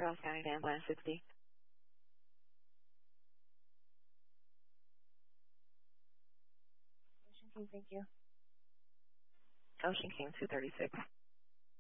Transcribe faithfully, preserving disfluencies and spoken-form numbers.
Charles County, Dan Plan sixty. Ocean King, thank you. Ocean King two thirty-six.